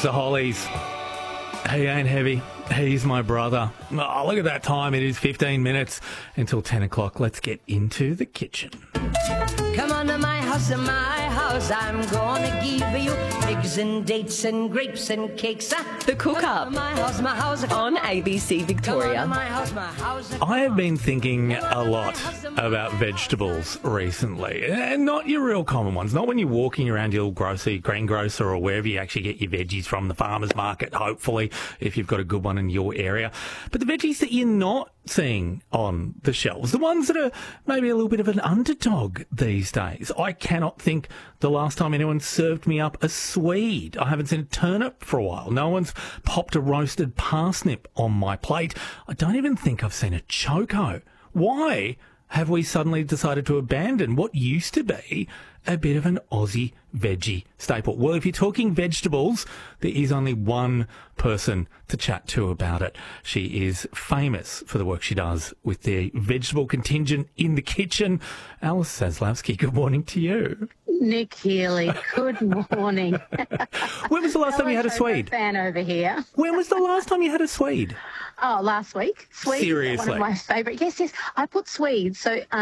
The Hollies. He ain't heavy. He's my brother. Oh, look at that time. It is 15 minutes until 10 o'clock. Let's get into the kitchen. Come on to my house, I'm gonna give you eggs and dates and grapes and cakes. The Cook Up my house. on ABC Victoria. My house. I have been thinking a lot about vegetables recently, and not your real common ones. Not when you're walking around your greengrocer or wherever you actually get your veggies from, the farmer's market, hopefully, if you've got a good one in your area. But the veggies that you're not seeing on the shelves, the ones that are maybe a little bit of an underdog these days. I cannot think the last time anyone served me up a swede. I haven't seen a turnip for a while. No one's popped a roasted parsnip on my plate. I don't even think I've seen a choco. Why have we suddenly decided to abandon what used to be a bit of an Aussie veggie staple? Well, if you're talking vegetables, there is only one person to chat to about it. She is famous for the work she does with the vegetable contingent in the kitchen. Alice Zaslavsky, good morning to you. Nick Healy, good morning. When was the last time you had a swede? Fan over here. When was the last time you had a swede? Oh, last week. Swede, Seriously? one of my favourite. Yes. I put Swede. So